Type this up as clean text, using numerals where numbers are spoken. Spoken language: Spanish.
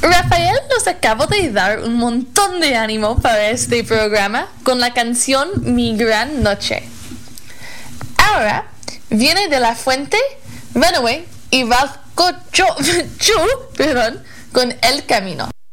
Rafael nos acaba de dar un montón de ánimo para este programa con la canción Mi Gran Noche. Ahora viene De La Fuente, Runaway y Ralph Chu, con El Camino.